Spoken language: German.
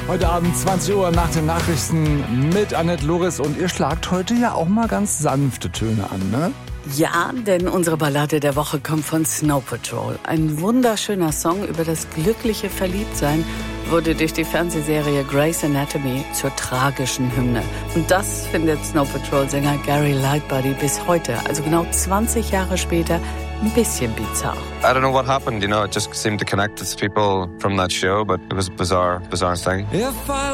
Heute Abend 20 Uhr nach den Nachrichten mit Annette Loris. Und ihr schlagt heute ja auch mal ganz sanfte Töne an, ne? Ja, denn unsere Ballade der Woche kommt von Snow Patrol. Ein wunderschöner Song über das glückliche Verliebtsein wurde durch die Fernsehserie Grey's Anatomy zur tragischen Hymne. Und das findet Snow Patrol-Sänger Gary Lightbody bis heute, also genau 20 Jahre später, ein bisschen bizarr. I don't know what happened, it just seemed to connect with people from that show, but it was a bizarre thing.